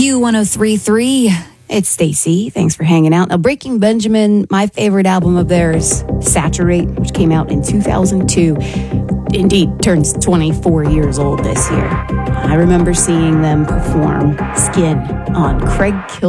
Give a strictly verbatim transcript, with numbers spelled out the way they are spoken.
Q one oh three point three. It's Stacy. Thanks for hanging out. Now, Breaking Benjamin, my favorite album of theirs, Saturate, which came out in two thousand two, indeed turns twenty-four years old this year. I remember seeing them perform Skin on Craig Kill